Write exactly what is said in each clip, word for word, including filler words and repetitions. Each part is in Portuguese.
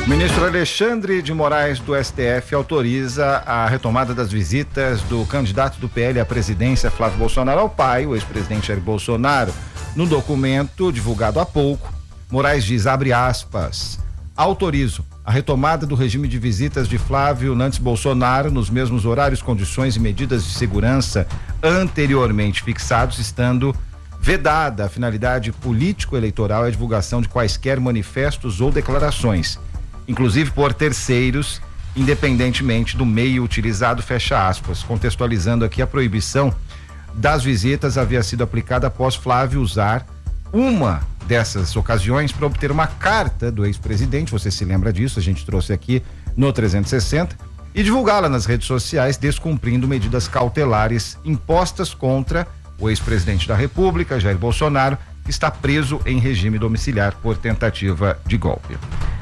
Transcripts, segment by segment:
O ministro Alexandre de Moraes do S T F autoriza a retomada das visitas do candidato do P L à presidência, Flávio Bolsonaro, ao pai, o ex-presidente Jair Bolsonaro. No documento divulgado há pouco, Moraes diz, abre aspas, autorizo a retomada do regime de visitas de Flávio Nantes Bolsonaro nos mesmos horários, condições e medidas de segurança anteriormente fixados, estando vedada a finalidade político-eleitoral e a divulgação de quaisquer manifestos ou declarações, inclusive por terceiros, independentemente do meio utilizado, fecha aspas. Contextualizando aqui, a proibição das visitas havia sido aplicada após Flávio usar uma dessas ocasiões para obter uma carta do ex-presidente, você se lembra disso, a gente trouxe aqui no trezentos e sessenta, e divulgá-la nas redes sociais, descumprindo medidas cautelares impostas contra o ex-presidente da República, Jair Bolsonaro, que está preso em regime domiciliar por tentativa de golpe.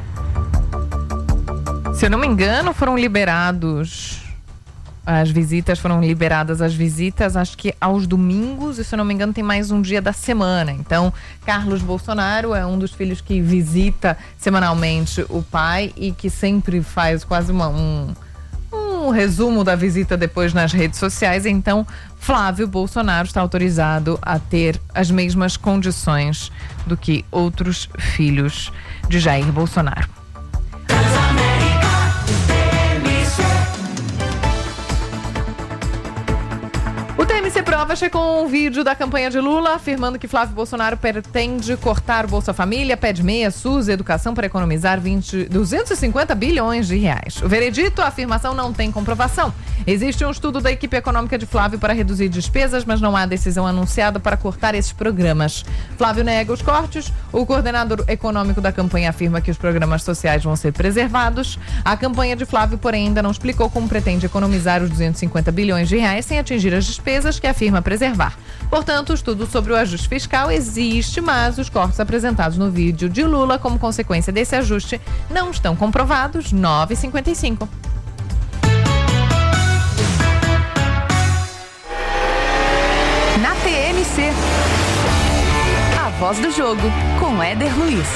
Se eu não me engano, foram liberados as visitas, foram liberadas as visitas, acho que aos domingos, e se eu não me engano tem mais um dia da semana. Então, Carlos Bolsonaro é um dos filhos que visita semanalmente o pai e que sempre faz quase uma, um, um resumo da visita depois nas redes sociais. Então, Flávio Bolsonaro está autorizado a ter as mesmas condições do que outros filhos de Jair Bolsonaro. O T M C Prova checou um vídeo da campanha de Lula afirmando que Flávio Bolsonaro pretende cortar Bolsa Família, pede meia, SUS, educação para economizar vinte, duzentos e cinquenta bilhões de reais. O veredito, a afirmação não tem comprovação. Existe um estudo da equipe econômica de Flávio para reduzir despesas, mas não há decisão anunciada para cortar esses programas. Flávio nega os cortes. O coordenador econômico da campanha afirma que os programas sociais vão ser preservados. A campanha de Flávio, porém, ainda não explicou como pretende economizar os duzentos e cinquenta bilhões de reais sem atingir as despesas que afirma preservar. Portanto, o estudo sobre o ajuste fiscal existe, mas os cortes apresentados no vídeo de Lula como consequência desse ajuste não estão comprovados. nove e cinquenta e cinco. Na T M C, a voz do jogo com Éder Luiz.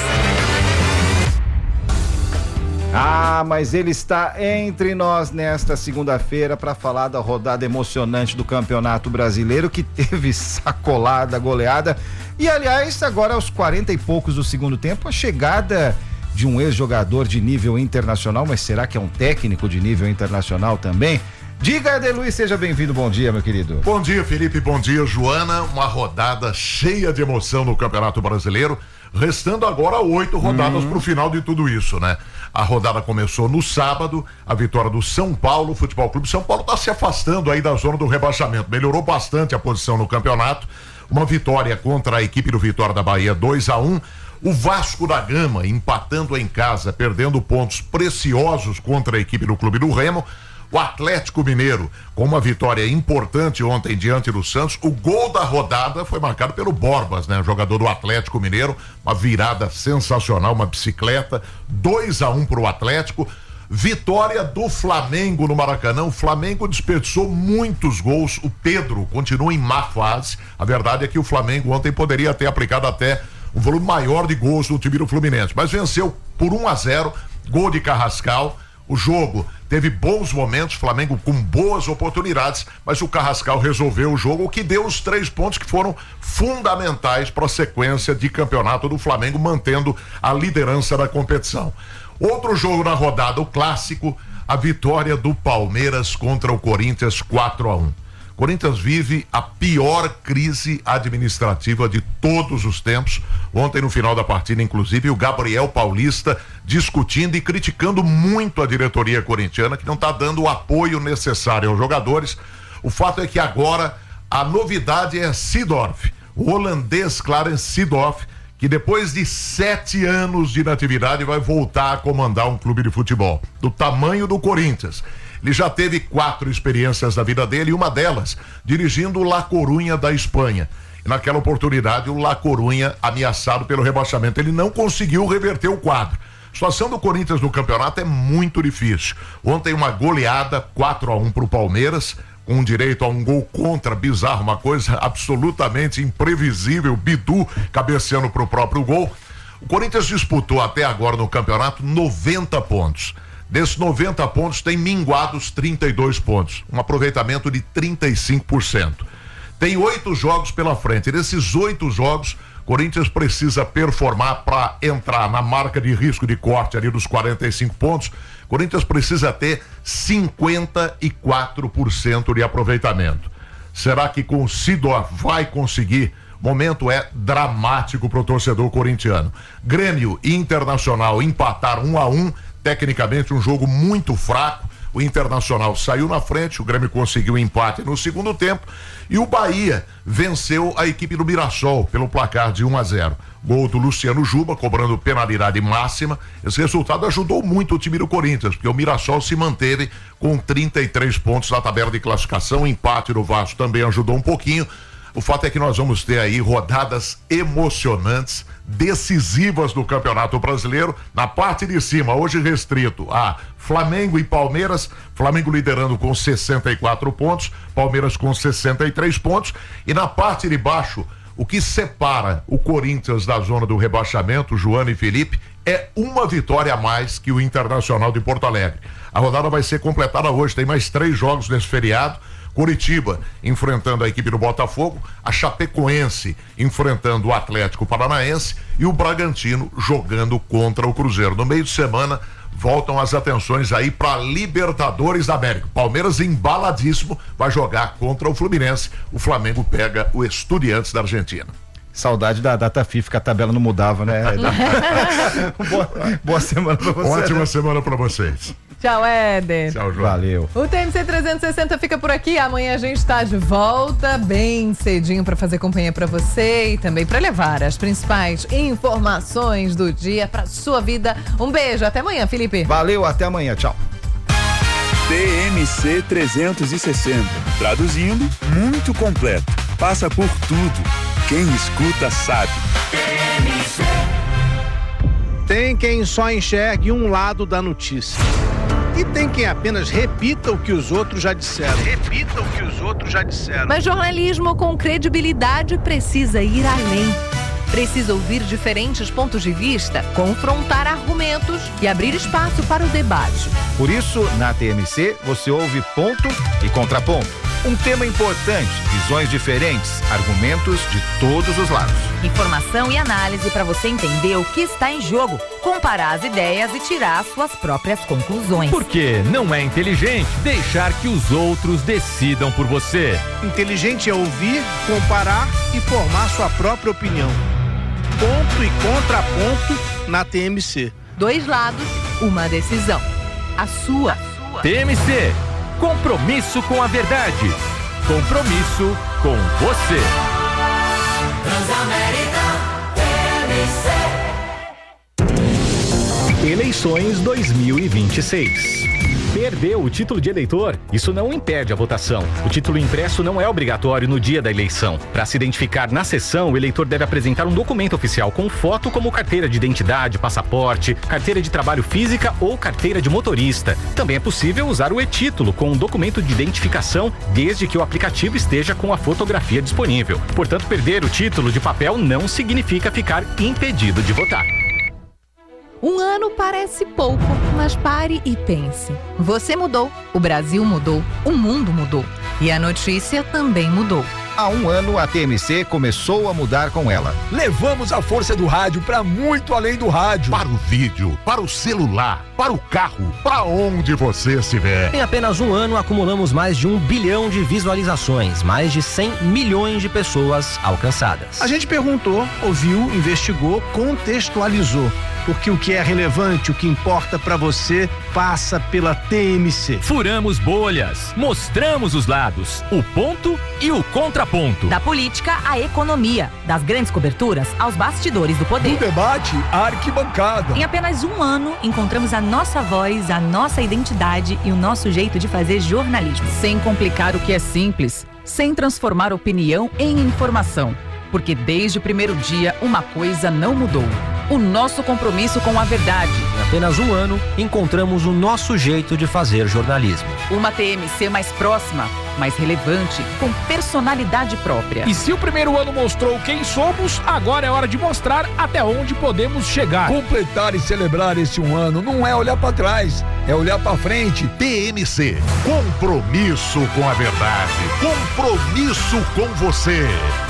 Ah, mas ele está entre nós nesta segunda-feira para falar da rodada emocionante do Campeonato Brasileiro, que teve sacolada, goleada. E, aliás, agora aos quarenta e poucos do segundo tempo, a chegada de um ex-jogador de nível internacional, mas será que é um técnico de nível internacional também? Diga, Éder Luiz, seja bem-vindo, bom dia, meu querido. Bom dia, Felipe, bom dia, Joana. Uma rodada cheia de emoção no Campeonato Brasileiro, restando agora oito rodadas uhum. para o final de tudo isso, né? A rodada começou no sábado, a vitória do São Paulo Futebol Clube. São Paulo está se afastando aí da zona do rebaixamento, melhorou bastante a posição no campeonato. Uma vitória contra a equipe do Vitória da Bahia, dois a um. O Vasco da Gama empatando em casa, perdendo pontos preciosos contra a equipe do Clube do Remo. O Atlético Mineiro, com uma vitória importante ontem diante do Santos. O gol da rodada foi marcado pelo Borbas, né? Jogador do Atlético Mineiro, uma virada sensacional, uma bicicleta, dois a um para o Atlético. Vitória do Flamengo no Maracanã. O Flamengo desperdiçou muitos gols. O Pedro continua em má fase. A verdade é que o Flamengo ontem poderia ter aplicado até um volume maior de gols no time do Fluminense, mas venceu por um a zero, gol de Carrascal. O jogo teve bons momentos, Flamengo com boas oportunidades, mas o Carrascal resolveu o jogo, o que deu os três pontos que foram fundamentais para a sequência de campeonato do Flamengo, mantendo a liderança da competição. Outro jogo na rodada, o clássico, a vitória do Palmeiras contra o Corinthians, quatro a um. Corinthians vive a pior crise administrativa de todos os tempos. Ontem, no final da partida, inclusive, o Gabriel Paulista discutindo e criticando muito a diretoria corintiana, que não está dando o apoio necessário aos jogadores. O fato é que agora a novidade é Seedorf, o holandês Clarence Seedorf, que depois de sete anos de inatividade vai voltar a comandar um clube de futebol do tamanho do Corinthians. Ele já teve quatro experiências na vida dele, e uma delas dirigindo o La Coruña da Espanha. E naquela oportunidade, o La Coruña, ameaçado pelo rebaixamento, ele não conseguiu reverter o quadro. A situação do Corinthians no campeonato é muito difícil. Ontem uma goleada, quatro a um para o Palmeiras, com direito a um gol contra, bizarro, uma coisa absolutamente imprevisível, Bidu cabeceando para o próprio gol. O Corinthians disputou até agora no campeonato noventa pontos. Desses noventa pontos, tem minguados trinta e dois pontos, um aproveitamento de trinta e cinco por cento. Tem oito jogos pela frente. Nesses oito jogos, Corinthians precisa performar para entrar na marca de risco de corte ali dos quarenta e cinco pontos. Corinthians precisa ter cinquenta e quatro por cento de aproveitamento. Será que com o Sidor vai conseguir? O momento é dramático para o torcedor corintiano. Grêmio e Internacional empataram um a um, tecnicamente um jogo muito fraco. O Internacional saiu na frente, o Grêmio conseguiu empate no segundo tempo e o Bahia venceu a equipe do Mirassol pelo placar de um a zero. Gol do Luciano Juba, cobrando penalidade máxima. Esse resultado ajudou muito o time do Corinthians, porque o Mirassol se manteve com trinta e três pontos na tabela de classificação. O empate do Vasco também ajudou um pouquinho. O fato é que nós vamos ter aí rodadas emocionantes, decisivas do Campeonato Brasileiro. Na parte de cima, hoje restrito a Flamengo e Palmeiras. Flamengo liderando com sessenta e quatro pontos, Palmeiras com sessenta e três pontos. E na parte de baixo, o que separa o Corinthians da zona do rebaixamento, Joana e Felipe, é uma vitória a mais que o Internacional de Porto Alegre. A rodada vai ser completada hoje, tem mais três jogos nesse feriado. Curitiba enfrentando a equipe do Botafogo, a Chapecoense enfrentando o Atlético Paranaense e o Bragantino jogando contra o Cruzeiro. No meio de semana voltam as atenções aí para Libertadores da América. Palmeiras embaladíssimo vai jogar contra o Fluminense. O Flamengo pega o Estudiantes da Argentina. Saudade da data FIFA, que a tabela não mudava, né? boa, boa semana pra vocês. Ótima semana pra vocês. Tchau, Éder. Tchau, João. Valeu. O T M C trezentos e sessenta fica por aqui. Amanhã a gente está de volta bem cedinho para fazer companhia para você e também para levar as principais informações do dia para sua vida. Um beijo, até amanhã, Felipe. Valeu, até amanhã, tchau. T M C trezentos e sessenta, traduzindo, muito completo. Passa por tudo. Quem escuta sabe. Tem quem só enxergue um lado da notícia. E tem quem apenas repita o que os outros já disseram. Repita o que os outros já disseram. Mas jornalismo com credibilidade precisa ir além. Precisa ouvir diferentes pontos de vista, confrontar argumentos e abrir espaço para o debate. Por isso, na T M C, você ouve ponto e contraponto. Um tema importante, visões diferentes, argumentos de todos os lados. Informação e análise para você entender o que está em jogo, comparar as ideias e tirar suas próprias conclusões. Porque não é inteligente deixar que os outros decidam por você. Inteligente é ouvir, comparar e formar sua própria opinião. Ponto e contraponto na T M C. Dois lados, uma decisão. A sua. T M C. Compromisso com a verdade. Compromisso com você. Transamérica T M C. Eleições dois mil e vinte e seis. Perdeu o título de eleitor? Isso não impede a votação. O título impresso não é obrigatório no dia da eleição. Para se identificar na sessão, o eleitor deve apresentar um documento oficial com foto, como carteira de identidade, passaporte, carteira de trabalho física ou carteira de motorista. Também é possível usar o e-título com um documento de identificação, desde que o aplicativo esteja com a fotografia disponível. Portanto, perder o título de papel não significa ficar impedido de votar. Um ano parece pouco, mas pare e pense. Você mudou, o Brasil mudou, o mundo mudou. E a notícia também mudou. Há um ano, a T M C começou a mudar com ela. Levamos a força do rádio para muito além do rádio. Para o vídeo, para o celular, para o carro, para onde você estiver. Em apenas um ano, acumulamos mais de um bilhão de visualizações, mais de cem milhões de pessoas alcançadas. A gente perguntou, ouviu, investigou, contextualizou. Porque o que é relevante, o que importa para você, passa pela T M C. Furamos bolhas, mostramos os lados, o ponto e o contraponto. Da política à economia, das grandes coberturas aos bastidores do poder. Do debate à arquibancada. Em apenas um ano, encontramos a nossa voz, a nossa identidade e o nosso jeito de fazer jornalismo. Sem complicar o que é simples, sem transformar opinião em informação. Porque desde o primeiro dia, uma coisa não mudou. o nosso compromisso com a verdade. Em apenas um ano, encontramos o nosso jeito de fazer jornalismo. Uma T M C mais próxima, mais relevante, com personalidade própria. E se o primeiro ano mostrou quem somos, agora é hora de mostrar até onde podemos chegar. Completar e celebrar esse um ano não é olhar para trás, é olhar para frente. T M C, compromisso com a verdade, compromisso com você.